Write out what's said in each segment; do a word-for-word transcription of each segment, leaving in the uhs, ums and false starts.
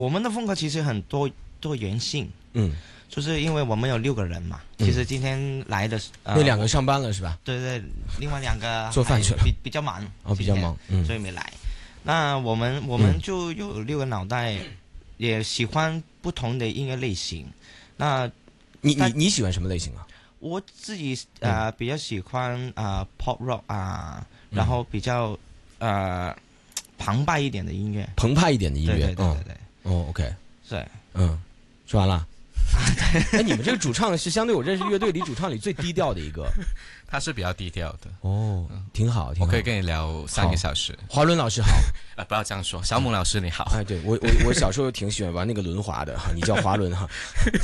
我们的风格其实很多多元性， 嗯， 就是因为我们有六个人嘛， 嗯其实今天来的、呃、 那两个上班了是吧？ 对对，另外两个做饭去了， 比比较忙哦，比较忙，嗯， 所以没来。那我们我们就有六个脑袋，嗯、也喜欢不同的音乐类型。那你你你喜欢什么类型啊？ 我自己呃、嗯、比较喜欢啊、呃、pop rock 啊，然后比较呃澎湃一点的音乐， 澎湃一点的音乐， 对对对对对。 哦 ，OK， 是， 嗯，说完了。哎，你们这个主唱是相对我认识乐队里主唱里最低调的一个， 他是比较低调的。 哦，挺好，挺好。 我可以跟你聊三个小时。 华伦老师好， 啊，不要这样说，小姆老师你好。 哎，对我我我小时候挺喜欢玩那个轮滑的哈，你叫滑轮哈，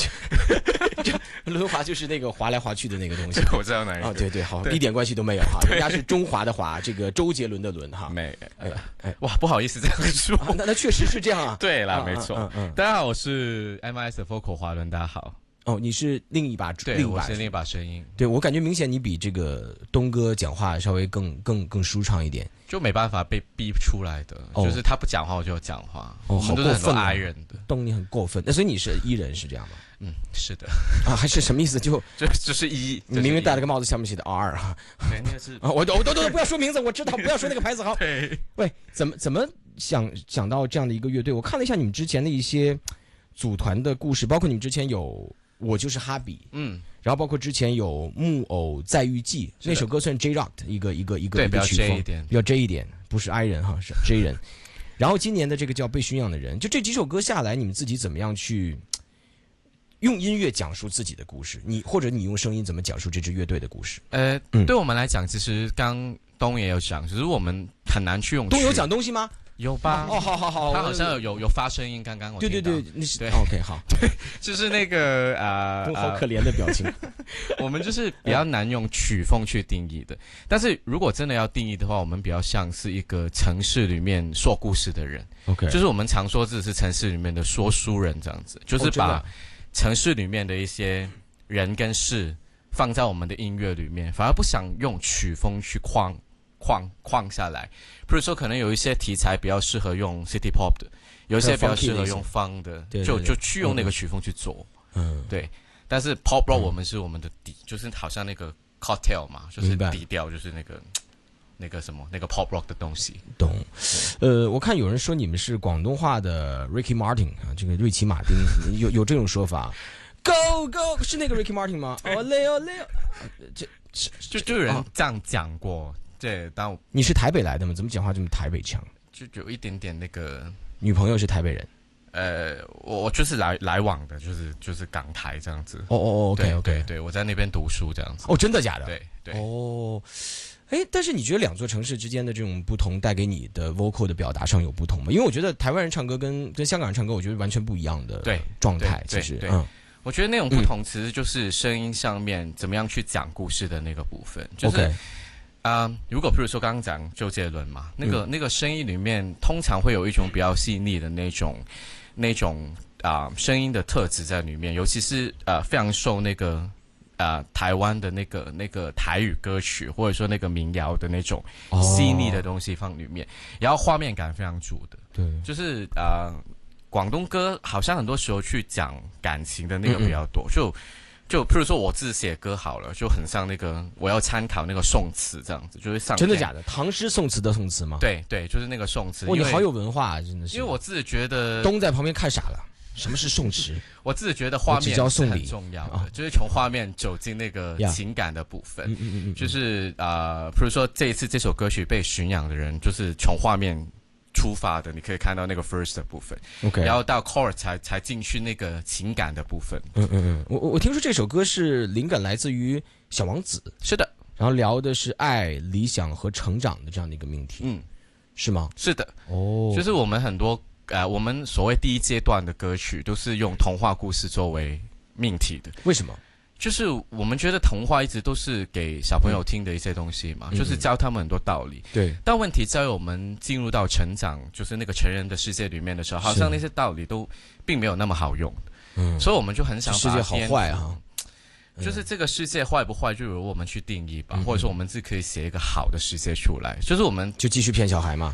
轮滑就是那个滑来滑去的那个东西。 我知道哪一个。 啊，对对，好，一点关系都没有哈，人家是中华的华，这个周杰伦的伦哈。 没，哎哎，哇，不好意思这样说， 那那确实是这样啊。 对啦，没错。大家好，我是 M I S 的 Vocal 华伦，大家好。 哦，你是另一把， 对， 另一把我是另一把声音。 对，我感觉明显你比这个东哥讲话稍微更更更舒畅一点， 就没办法被逼出来的，哦、就是他不讲话我就讲话。 哦，好过分 ，I 人的， 东你很过分。那所以你是E人是这样吗？ 嗯，是的。 啊，还是什么意思？就就就是一， 你明明戴了个帽子，上面写的 R 啊。 对，那个是啊，我我都都不要说名字，我知道，不要说那个牌子好。 对， 喂，怎么怎么想想到这样的一个乐队？我看了一下你们之前的一些组团的故事，包括你们之前有。我就是哈比， 嗯， 然后包括之前有木偶再遇记那首歌算 J Rock 的一个一个一个对，比较 J 一点， 比较 J 一点，不是 I 人哈，是 J 人。然后今年的这个叫被驯养的人，就这几首歌下来，你们自己怎么样去用音乐讲述自己的故事？你或者你用声音怎么讲述这支乐队的故事？ 呃，嗯、对我们来讲，其实刚东也有讲，只是我们很难去用。 东有讲东西吗？ 有吧？ 哦，好好好， 他好像有有有发声音，刚刚我对对对，那是对 ，OK， 好， 对，就是那个啊， 东好可怜的表情。 我们就是比较难用曲风去定义的，但是如果真的要定义的话，我们比较像是一个城市里面说故事的人 ，OK， 就是我们常说自己是城市里面的说书人这样子，就是把城市里面的一些人跟事放在我们的音乐里面，反而不想用曲风去框。框框下来，比如说可能有一些题材比较适合用 City Pop 的，有一些比较适合用 Funk 的， 对对对就就去用那个曲风去做， 嗯， 对。但是 Pop Rock 我们是我们的底，嗯、就是好像那个 Cocktail 嘛，就是底调，就是那个那个什么那个 Pop Rock 的东西。 懂。呃，我看有人说你们是广东话的 Ricky Martin 啊，这个瑞奇马丁，有有这种说法。Go Go 是那个 Ricky Martin 吗？哦嘞哦嘞，这就就有人这样讲过。对，但你是台北来的吗？怎么讲话这么台北腔？ 就有一点点那个。 女朋友是台北人？ 呃，我我就是来来往的，就是就是港台这样子。 哦哦哦 ，OK OK， 对对，我在那边读书这样子。 哦，真的假的？ 对对。 哦，哎，但是你觉得两座城市之间的这种不同，带给你的 vocal 的表达上有不同吗？因为我觉得台湾人唱歌跟跟香港人唱歌，我觉得完全不一样的状态。其实， 对，嗯，我觉得那种不同其实就是声音上面怎么样去讲故事的那个部分，就是。 Okay. 啊、呃，如果譬如说刚刚讲周杰伦嘛，那个、嗯、那个声音里面通常会有一种比较细腻的那种那种啊、呃、声音的特质在里面，尤其是呃非常受那个呃台湾的那个那个台语歌曲或者说那个民谣的那种细腻的东西放里面，哦、然后画面感非常足的， 对， 就是呃广东歌好像很多时候去讲感情的那个比较多，嗯嗯就。就譬如说我自己写歌好了，就很像那个我要参考那个宋词这样子，就是上真的假的？唐诗宋词的宋词吗？ 对对，就是那个宋词。 哦，你好有文化、啊，真的是。 因为我自己觉得东在旁边看傻了，什么是宋词？ 我自己觉得画面是很重要的， 哦、 就是从画面走进那个情感的部分。 嗯嗯嗯， 就是啊、呃，比如说这一次这首歌曲被驯养的人，就是从画面。出发的，你可以看到那个 first 的部分 ，OK， 然后到 chorus 才才进去那个情感的部分。 嗯嗯嗯，我我听说这首歌是灵感来自于《小王子》， 是的， 然后聊的是爱、理想和成长的这样的一个命题， 嗯， 是吗？ 是的， 哦， 就是我们很多呃，我们所谓第一阶段的歌曲都是用童话故事作为命题的， 为什么？ 就是我们觉得童话一直都是给小朋友听的一些东西嘛，嗯、就是教他们很多道理。 对。 但问题在于我们进入到成长，就是那个成人的世界里面的时候，好像那些道理都并没有那么好用。 嗯。 所以我们就很想把世界好坏啊， 就是这个世界坏不坏，就由我们去定义吧， 嗯、 或者说我们自己可以写一个好的世界出来。就是我们就继续骗小孩嘛。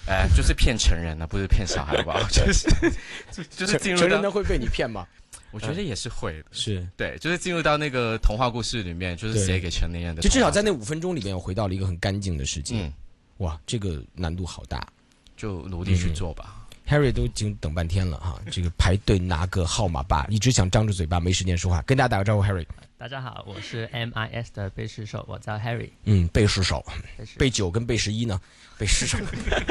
呃，就是骗成人的，不是骗小孩，好不好？就是就就是进入成人到的会被你骗吗？ 我觉得也是会的， 是对，就是进入到那个童话故事里面，就是写给成年人的， 就至少在那五分钟里面，我回到了一个很干净的世界。 嗯， 哇，这个难度好大， 就努力去做吧。 嗯、Harry 都已经等半天了哈，这个排队拿个号码吧，一直想张着嘴巴，没时间说话，跟大家打个招呼 ，Harry。 大家好，我是 M I S 的贝氏手，我叫 Harry。 嗯，贝氏手，贝九九跟贝十一呢？贝氏手，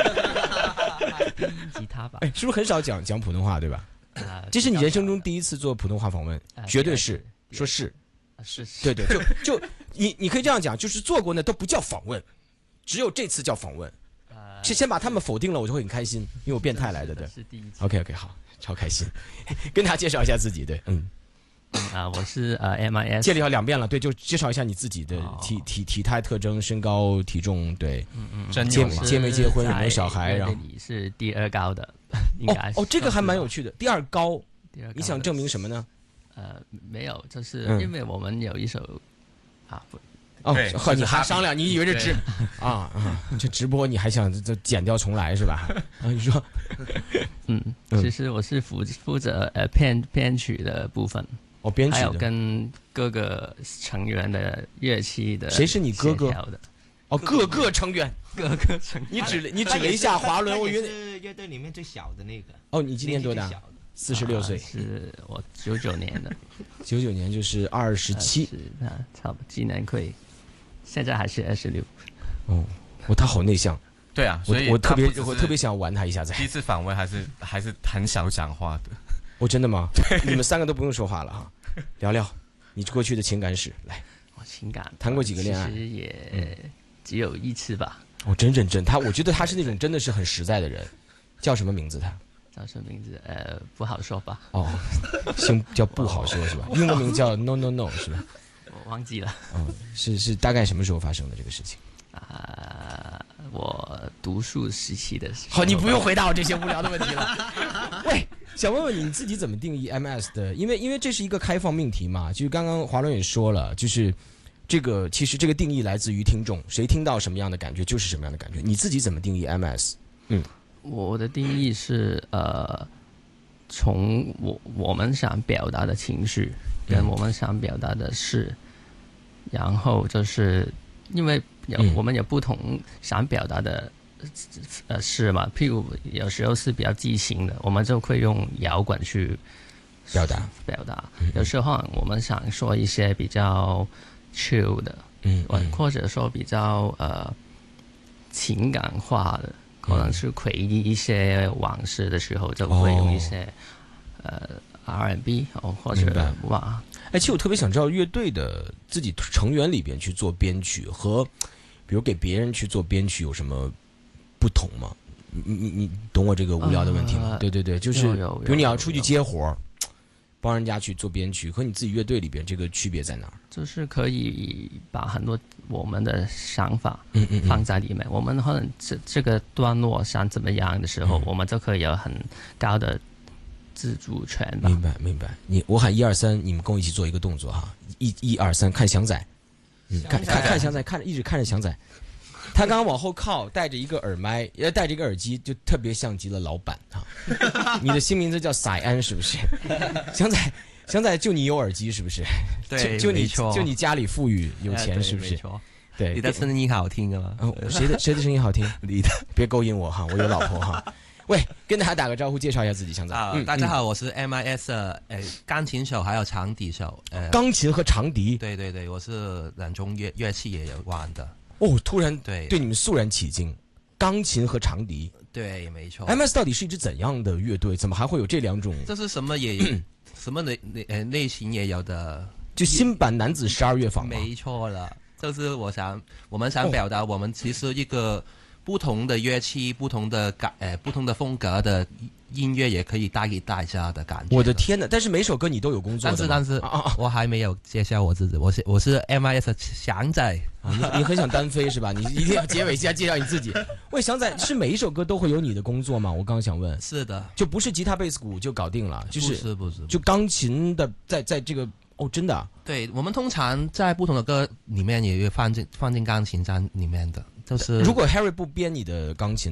吉他吧？ 哎，是不是很少讲讲普通话，对吧？ 啊、 这是你人生中第一次做普通话访问， 呃、 绝对是，说是， 啊、是是， 对对，就就你你可以这样讲，就是做过呢都不叫访问，只有这次叫访问。 呃， 是先把他们否定了，我就会很开心，因为我变态来的，对。 是第一次。 OK OK， 好，超开心，跟大家介绍一下自己，对，嗯。 啊，我是呃 M I S， 介绍两遍了，对，就介绍一下你自己的体、哦、体体态特征、身高、体重，对， 嗯嗯， 真结结没结婚，有没有小孩，然后你是第二高的，应该是哦哦，这个还蛮有趣的，第二高， 第二高， 你想证明什么呢？ 呃，没有，就是嗯、 因为我们有一首啊不。 哦，呵，你还商量？你以为这直啊啊？这直播你还想这剪掉重来是吧？啊，你说， 嗯，其实我是负负责呃编编曲的部分。 哦，编曲还有跟各个成员的乐器的， 谁是你哥哥的？ 哦，各个成员， 各个成员。 你指你指了一下华伦，我以为是乐队里面最小的那个。 哦，你今年多大？四十六岁。 是我九九年的。 九九年就是二十七。 那差不多，今年可以，现在还是二十六。 哦，哦，他好内向。 对啊，所以我我特别我特别想玩他一下子。 第一次访问还是还是很少讲话的。 哦，真的吗？你们三个都不用说话了哈。聊聊你过去的情感史，来。 我情感谈过几个恋爱？ 其实也只有一次吧。 哦，真认真，他我觉得他是那种真的是很实在的人。叫什么名字他？ 叫什么名字？呃，不好说吧。 哦，姓叫不好说是吧？英文名叫 No No No 是吧？ 我忘记了。 哦，是是大概什么时候发生的这个事情？ 啊、呃，我读书时期的时候。 好，你不用回答我这些无聊的问题了。喂。想问问你自己怎么定义 M S 的？因为因为这是一个开放命题嘛，就是刚刚华伦也说了，就是这个其实这个定义来自于听众，谁听到什么样的感觉就是什么样的感觉。你自己怎么定义 M S？ 嗯， 我的定义是呃，从我我们想表达的情绪跟我们想表达的事，嗯、然后就是因为有、嗯、我们有不同想表达的。呃，是嘛？譬如有时候是比较激情的，我们就会用摇滚去表达表达。有时候我们想说一些比较 chill 的， 嗯，嗯或者说比较呃情感化的，可能是回忆一些往事的时候，就会用一些、哦、呃 R and B 哦，或者哇。 哎，其实我特别想知道乐队的自己成员里边去做编曲和，比如给别人去做编曲有什么不同吗？你你你懂我这个无聊的问题吗？呃、对对对，就是比如你要出去接活，帮人家去做编曲，和你自己乐队里边这个区别在哪儿？ 就是可以把很多我们的想法嗯嗯放在里面，嗯嗯嗯我们可能这这个段落想怎么样的时候，嗯、我们就可以有很高的自主权吧。 明白明白。你我喊一二三，你们跟我一起做一个动作哈，一一二三，看翔仔，嗯，看看看翔仔，看着一直看着翔仔。他刚刚往后靠，戴着一个耳麦，也戴着一个耳机，就特别像极了老板啊。你的新名字叫赛安是不是？翔仔，翔仔就你有耳机是不是？ 对， 就就你就你家里富裕有钱是不是？对， 你的声音好听啊。 哦，谁的谁的声音好听？ 你的， 别勾引我哈，我有老婆哈。喂，跟大家打个招呼，介绍一下自己，翔仔。 啊、 嗯， 大家好，我是 M I S 的呃钢琴手，还有长笛手。呃， 钢琴和长笛。 对对对，我是两种乐乐器也有关的。 哦，突然对对你们肃然起敬，钢琴和长笛， 对，没错。 M S 到底是一支怎样的乐队？怎么还会有这两种？ 这是什么也什么类呃类型也有的， 就新版男子十二乐坊。 没错了，就是我想我们想表达，我们其实一个不同的乐器、不同的感呃不同的风格的音乐也可以带给大家的感觉。 我的天哪！但是每首歌你都有工作的， 但是但是、啊啊、我还没有介绍我自己，我是我是 M I S 翔仔。 啊、你你很想单飞是吧？你一定要结尾先介绍你自己。喂，翔仔，是每一首歌都会有你的工作吗？我刚想问。 是的， 就不是吉他、贝斯、鼓就搞定了，就是不是不是， 就钢琴的在在这个哦，真的、啊。 对，我们通常在不同的歌里面也会放进放进钢琴在里面的，就是如果 Harry 不编你的钢琴呢？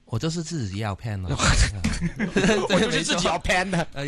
我就是自己要 plan 了， 我就是自己要 plan 的。 呃，